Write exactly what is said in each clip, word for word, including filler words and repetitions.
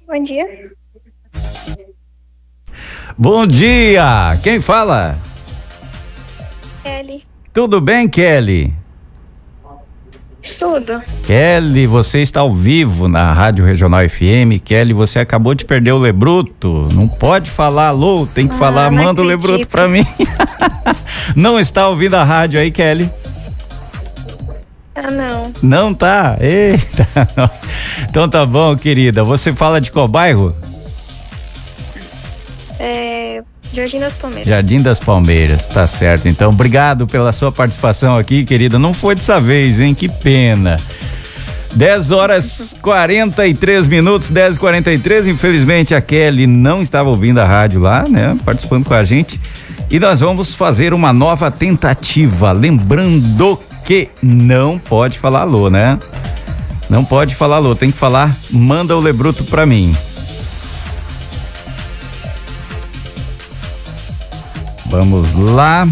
Bom dia. Bom dia! Quem fala? Kelly. Tudo bem, Kelly? Tudo. Kelly, você está ao vivo na Rádio Regional F M. Kelly, você acabou de perder o Lebruto. Não pode falar alô, tem que Ah, falar, não manda o acredito. Lebruto pra mim. Não está ouvindo a rádio aí, Kelly? Ah, não. Não tá? Eita. Não. Então tá bom, querida. Você fala de qual bairro? É. Jardim das Palmeiras. Jardim das Palmeiras, tá certo. Então, obrigado pela sua participação aqui, querida. Não foi dessa vez, hein? Que pena. dez horas quarenta e três minutos, dez e quarenta e três. Infelizmente, a Kelly não estava ouvindo a rádio lá, né? Participando com a gente. E nós vamos fazer uma nova tentativa. Lembrando que não pode falar alô, né? Não pode falar alô, tem que falar, manda o Lebruto pra mim. Vamos lá.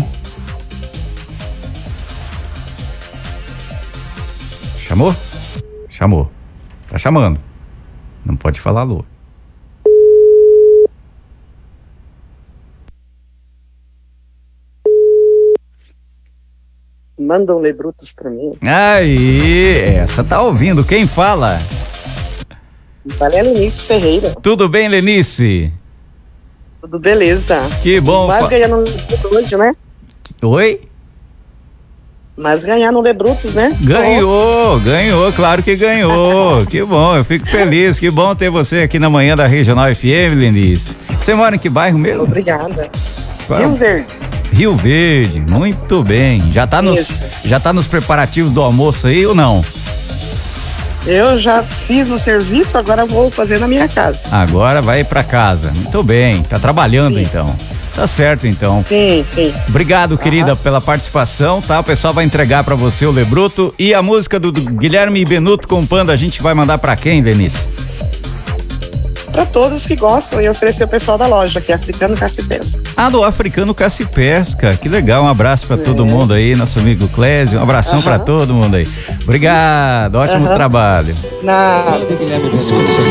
Chamou? Chamou. Tá chamando. Não pode falar alô. Manda um Lebrutos pra mim. Aí, essa tá ouvindo. Quem fala? Fala, é a Lenice Ferreira. Tudo bem, Lenice? Tudo beleza. Que bom. Mas fa- ganhar no Lebrutos hoje, né? Oi? Mas ganhar no Lebrutos, né? Ganhou, ganhou, claro que ganhou. Que bom, eu fico feliz. Que bom ter você aqui na manhã da Regional F M, Lenice. Você mora em que bairro mesmo? Obrigada. Qual? Rio Verde. Rio Verde, muito bem. Já tá nos, Isso. já tá nos preparativos do almoço aí ou não? Eu já fiz no serviço, agora vou fazer na minha casa. Agora vai pra casa. Muito bem, tá trabalhando Sim. então. Tá certo então. Sim, sim. Obrigado, querida, pela participação, tá? O pessoal vai entregar pra você o Lebruto e a música do, do Guilherme Benuto com Panda, a gente vai mandar pra quem, Lenice? Para todos que gostam e oferecer o pessoal da loja, que é Africano Caça-Pesca. Ah, do Africano Caça-Pesca, que legal, um abraço pra todo mundo aí, nosso amigo Clésio, um abração Aham. pra todo mundo aí. Obrigado, ótimo Aham. trabalho. Na Guilherme Benuto.